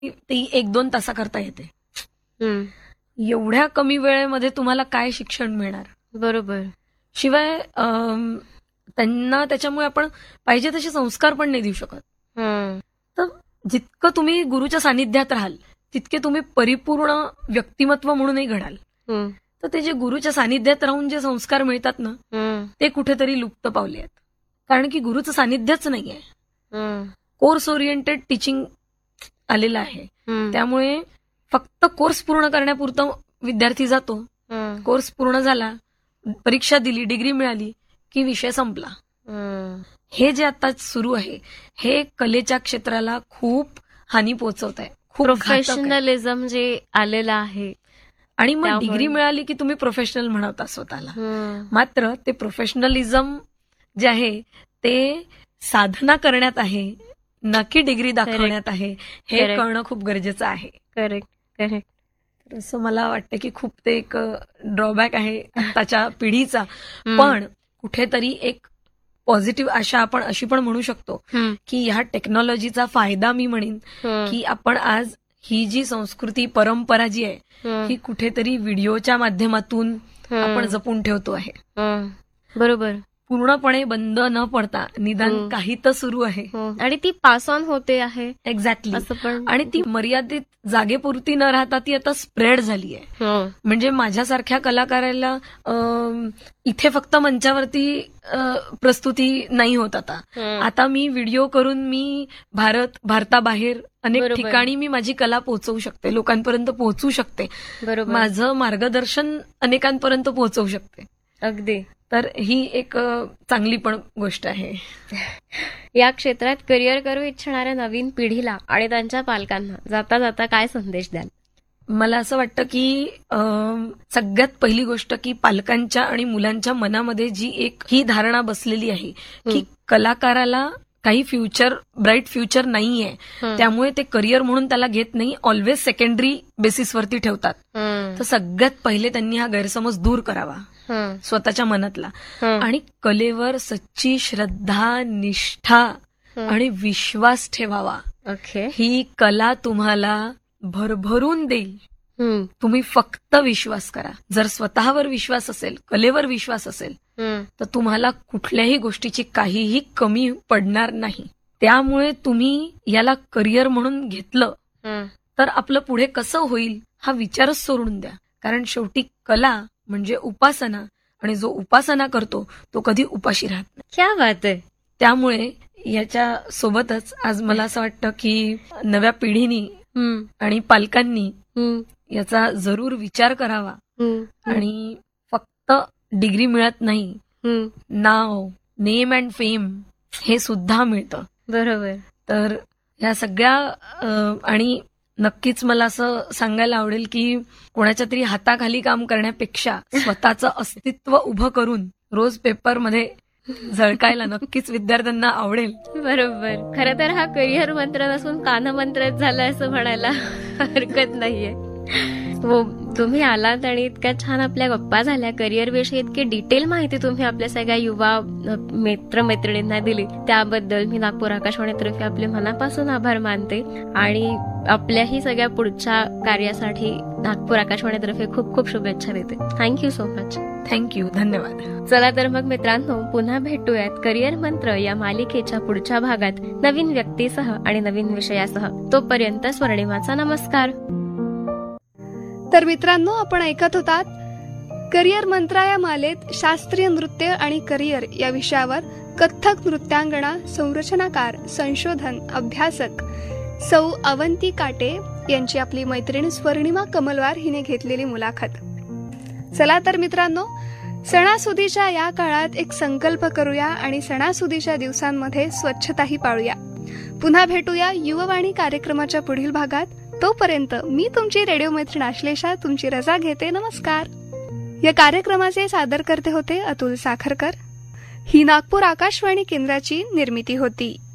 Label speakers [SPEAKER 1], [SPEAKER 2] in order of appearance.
[SPEAKER 1] ती 1-2 तासा करता येते. एवढ्या कमी वेळेमध्ये तुम्हाला काय शिक्षण मिळणार?
[SPEAKER 2] बरोबर.
[SPEAKER 1] शिवाय त्यांना त्याच्यामुळे आपण पाहिजे तसे संस्कार पण नाही देऊ शकत. तर जितकं तुम्ही गुरुच्या सानिध्यात राहाल तितके तुम्ही परिपूर्ण व्यक्तिमत्व म्हणूनही घडाल. तर ते जे गुरुच्या सानिध्यात राहून जे संस्कार मिळतात ना ते कुठेतरी लुप्त पावले आहेत. कारण की गुरुचं सानिध्यच नाहीये. कोर्स ओरिएंटेड टीचिंग आलेलं आहे. त्यामुळे फक्त कोर्स पूर्ण करण्यापुरतं विद्यार्थी जातो. कोर्स पूर्ण झाला, परीक्षा दिली, डिग्री मिळाली की विषय संपला. हे जे आता सुरू आहे हे कलेच्या क्षेत्राला खूप हानी पोहोचवत आहे. खूप
[SPEAKER 2] प्रोफेशनलिझम जे आलेलं आहे
[SPEAKER 1] आणि मग डिग्री मिळाली की तुम्ही प्रोफेशनल म्हणता स्वतःला. मात्र ते प्रोफेशनलिझम जे आहे ते साधना करण्यात आहे, ना की डिग्री दाखवण्यात आहे, हे कळणं खूप गरजेचं आहे.
[SPEAKER 2] Correct correct.
[SPEAKER 1] तर असं मला वाटतं की खूप ते एक ड्रॉबॅक आहे आताच्या पिढीचा. पण कुठेतरी एक पॉझिटिव्ह आशा आपण अशी पण म्हणू शकतो की ह्या टेक्नॉलॉजीचा फायदा मी म्हणेन की आपण आज ही जी संस्कृती परंपरा जी आहे ही कुठेतरी व्हिडिओच्या माध्यमातून आपण जपून ठेवतो आहे.
[SPEAKER 2] बरोबर.
[SPEAKER 1] पूर्णपणे बंद न पडता निदान काही तर सुरू आहे
[SPEAKER 2] आणि ती पास ऑन होते आहे.
[SPEAKER 1] एक्झॅक्टली. आणि ती मर्यादित जागेपुरती न राहता ती आता स्प्रेड झाली आहे. म्हणजे माझ्यासारख्या कलाकाराला इथे फक्त मंचावरती प्रस्तुती नाही होत आता मी व्हिडिओ करून मी भारताबाहेर अनेक ठिकाणी मी माझी कला पोहोचवू शकते, लोकांपर्यंत पोहोचू शकते, माझं मार्गदर्शन अनेकांपर्यंत पोहोचवू शकते.
[SPEAKER 2] अगदी.
[SPEAKER 1] तर ही एक चांगली पण गोष्ट आहे.
[SPEAKER 2] या क्षेत्रात करिअर करू इच्छिणाऱ्या नवीन पिढीला आणि त्यांच्या पालकांना जाता जाता काय संदेश द्याल?
[SPEAKER 1] मला असं वाटतं की सगळ्यात पहिली गोष्ट की पालकांच्या आणि मुलांच्या मनामध्ये जी एक ही धारणा बसलेली आहे की कलाकाराला काही ब्राईट फ्युचर नाहीये, त्यामुळे ते करिअर म्हणून त्याला घेत नाही, ऑलवेज सेकंडरी बेसिसवरती ठेवतात. तर सगळ्यात पहिले त्यांनी हा गैरसमज दूर करावा स्वतःच्या मनातला आणि कलेवर सच्ची श्रद्धा, निष्ठा आणि विश्वास ठेवावा. ही कला तुम्हाला भरभरून देईल. तुम्ही फक्त विश्वास करा. जर स्वतःवर विश्वास असेल, कलेवर विश्वास असेल तर तुम्हाला कुठल्याही गोष्टीची काहीही कमी पडणार नाही. त्यामुळे तुम्ही याला करिअर म्हणून घेतलं तर आपलं पुढे कसं होईल हा विचारच सोडून द्या. कारण शेवटी कला म्हणजे उपासना आणि जो उपासना करतो तो कधी उपाशी राहत नाही.
[SPEAKER 2] क्या बात आहे.
[SPEAKER 1] त्यामुळे याच्या सोबतच आज मला असं वाटतं की नव्या पिढीनी आणि पालकांनी याचा जरूर विचार करावा. आणि फक्त डिग्री मिळत नाही, नाव, नेम अँड फेम हे सुद्धा मिळतं.
[SPEAKER 2] बरोबर.
[SPEAKER 1] तर ह्या सगळ्या आणि नक्कीच मला असं सांगायला आवडेल की कोणाच्या तरी हाताखाली काम करण्यापेक्षा स्वतःचं अस्तित्व उभं करून रोज पेपरमध्ये झळकायला नक्कीच विद्यार्थ्यांना आवडेल.
[SPEAKER 2] बरोबर. खरं तर हा करिअर मंत्र नसून कानमंत्रच झाला असं म्हणायला हरकत नाहीये. तुम्ही आलात आणि इतक्या छान आपल्या गप्पा झाल्या, करिअर विषयी इतकी डिटेल माहिती तुम्ही आपल्या सगळ्या युवा मित्रमैत्रिणींना दिली, त्याबद्दल मी नागपूर आकाशवाणीतर्फे आपले मनापासून आभार मानते आणि आपल्याही सगळ्या पुढच्या कार्यासाठी नागपूर आकाशवाणीतर्फे खूप खूप शुभेच्छा देते. Thank you so much.
[SPEAKER 1] थँक्यू. धन्यवाद.
[SPEAKER 2] चला तर मग मित्रांनो, पुन्हा भेटूयात करिअर मंत्र या मालिकेच्या पुढच्या भागात नवीन व्यक्तीसह आणि नवीन विषयासह. तोपर्यंत स्वर्णिमाचा नमस्कार.
[SPEAKER 3] तर मित्रांनो, आपण ऐकत होतात करिअर मंत्र या मालेत शास्त्रीय नृत्य आणि करिअर या विषयावर कथ्थक नृत्यांगना, संरचनाकार, संशोधन अभ्यासक सौ अवंती काटे यांची आपली मैत्रीण स्वर्णिमा कमलवार हिने घेतलेली मुलाखत. चला तर मित्रांनो, सणासुदीच्या या काळात एक संकल्प करूया आणि सणासुदीच्या दिवसांमध्ये स्वच्छताही पाळूया. पुन्हा भेटूया युववाणी कार्यक्रमाच्या पुढील भागात. तोपर्यंत मी तुमची रेडिओ मैत्रीण आश्लेषा तुमची रजा घेते. नमस्कार. या कार्यक्रमाचे सादरकर्ते होते अतुल साखरकर. ही नागपूर आकाशवाणी केंद्राची निर्मिती होती.